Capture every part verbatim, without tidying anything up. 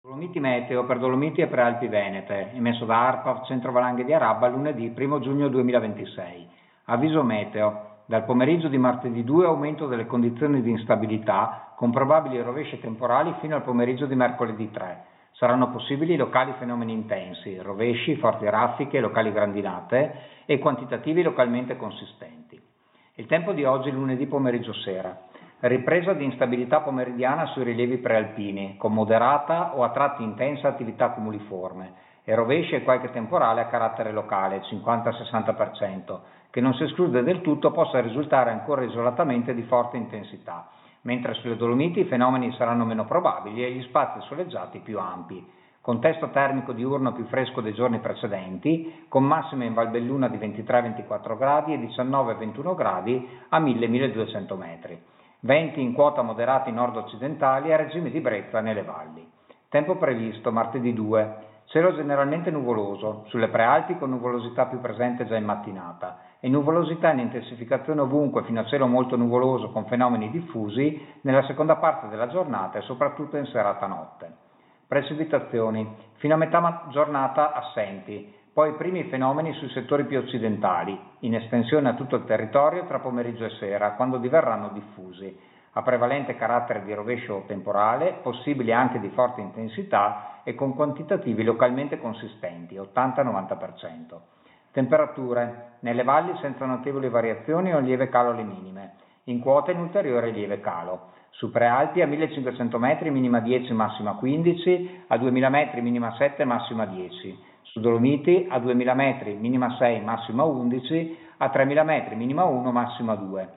Dolomiti Meteo per Dolomiti e Prealpi Venete, emesso da ARPA Centro Valanghe di Arabba lunedì primo giugno duemilaventisei. Avviso meteo. Dal pomeriggio di martedì due aumento delle condizioni di instabilità con probabili rovesci temporali fino al pomeriggio di mercoledì tre. Saranno possibili locali fenomeni intensi, rovesci, forti raffiche, locali grandinate e quantitativi localmente consistenti. Il tempo di oggi lunedì pomeriggio sera. Ripresa di instabilità pomeridiana sui rilievi prealpini, con moderata o a tratti intensa attività cumuliforme, e rovesci e qualche temporale a carattere locale, cinquanta sessanta per cento, che non si esclude del tutto possa risultare ancora isolatamente di forte intensità, mentre sulle Dolomiti i fenomeni saranno meno probabili e gli spazi soleggiati più ampi. Contesto termico diurno più fresco dei giorni precedenti, con massime in Valbelluna di ventitré ventiquattro gradi e diciannove ventuno gradi a mille milleduecento metri. Venti in quota moderati nord-occidentali e regime di brezza nelle valli. Tempo previsto martedì due. Cielo generalmente nuvoloso, sulle prealpi con nuvolosità più presente già in mattinata e nuvolosità in intensificazione ovunque fino a cielo molto nuvoloso con fenomeni diffusi nella seconda parte della giornata e soprattutto in serata notte. Precipitazioni. Fino a metà giornata assenti. Poi i primi fenomeni sui settori più occidentali, in estensione a tutto il territorio tra pomeriggio e sera, quando diverranno diffusi, a prevalente carattere di rovescio temporale, possibili anche di forte intensità e con quantitativi localmente consistenti, ottanta novanta per cento. Temperature. Nelle valli senza notevoli variazioni o lieve calo alle minime, in quota in ulteriore lieve calo. Su prealpi a millecinquecento metri minima dieci, massima quindici, a duemila metri minima sette, massima dieci. Su Dolomiti a duemila metri minima sei, massima undici, a tremila metri minima uno, massima due.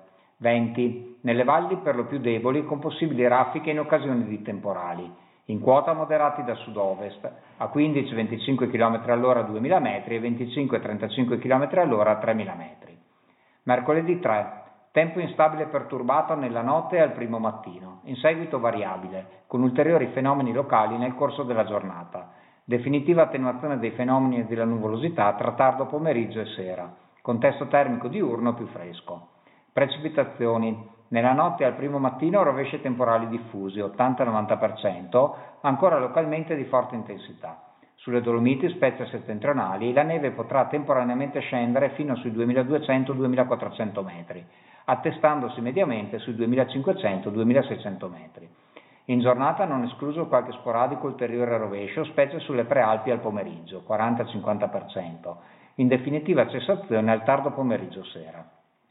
Venti. Nelle valli per lo più deboli con possibili raffiche in occasione di temporali. In quota moderati da sud-ovest, a quindici venticinque chilometri all'ora a duemila metri e venticinque trentacinque chilometri all'ora a tremila metri. Mercoledì tre. Tempo instabile e perturbato nella notte e al primo mattino, in seguito variabile, con ulteriori fenomeni locali nel corso della giornata. Definitiva attenuazione dei fenomeni e della nuvolosità tra tardo pomeriggio e sera. Contesto termico diurno più fresco. Precipitazioni. Nella notte e al primo mattino rovesci temporali diffusi, ottanta novanta per cento, ancora localmente di forte intensità. Sulle Dolomiti, specie settentrionali, la neve potrà temporaneamente scendere fino sui duemiladuecento duemilaquattrocento metri, attestandosi mediamente sui duemilacinquecento duemilaseicento metri. In giornata non escluso qualche sporadico ulteriore rovescio, specie sulle prealpi al pomeriggio, quaranta cinquanta per cento, in definitiva cessazione al tardo pomeriggio sera.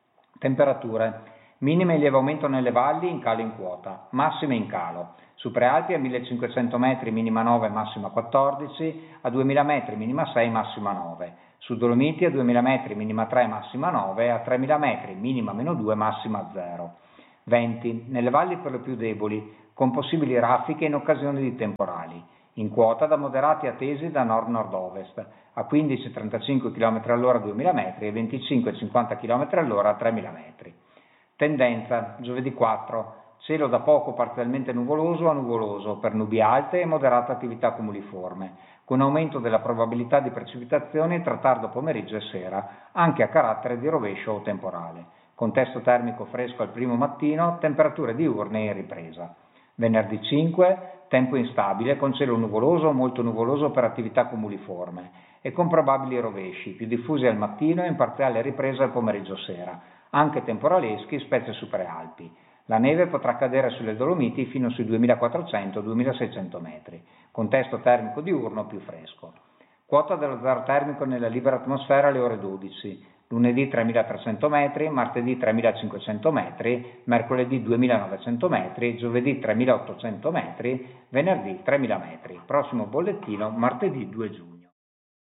Temperature. Minime in lieve aumento nelle valli, in calo in quota, massime in calo. Su prealpi a millecinquecento metri minima nove, massima quattordici, a duemila metri minima sei, massima nove. Su Dolomiti a duemila metri minima tre, massima nove, a tremila metri minima meno due, massima zero. venti. Nelle valli per lo più deboli, con possibili raffiche in occasione di temporali, in quota da moderati a tesi da nord-nord-ovest, a quindici trentacinque chilometri all'ora a duemila metri e venticinque cinquanta chilometri all'ora a tremila metri. Tendenza, giovedì quattro, cielo da poco parzialmente nuvoloso a nuvoloso per nubi alte e moderata attività cumuliforme, con aumento della probabilità di precipitazioni tra tardo pomeriggio e sera, anche a carattere di rovescio o temporale. Contesto termico fresco al primo mattino, temperature diurne in ripresa. Venerdì cinque, tempo instabile con cielo nuvoloso o molto nuvoloso per attività cumuliforme e con probabili rovesci, più diffusi al mattino e in parziale ripresa al pomeriggio sera, anche temporaleschi, specie su prealpi. La neve potrà cadere sulle Dolomiti fino sui duemilaquattrocento duemilaseicento metri. Contesto termico diurno più fresco. Quota dello zero termico nella libera atmosfera alle ore dodici. Lunedì tremilatrecento metri, martedì tremilacinquecento metri, mercoledì duemilanovecento metri, giovedì tremilaottocento metri, venerdì tremila metri. Prossimo bollettino martedì due giugno.